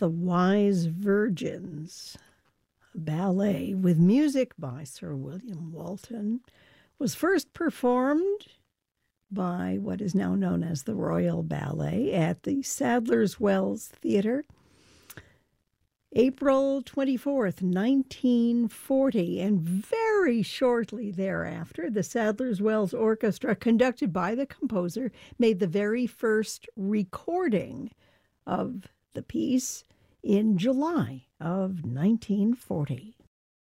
The Wise Virgins, a ballet with music by Sir William Walton, was first performed by what is now known as the Royal Ballet at the Sadler's Wells Theatre, April 24th, 1940, and very shortly thereafter, the Sadler's Wells Orchestra, conducted by the composer, made the very first recording of the piece in July of 1940.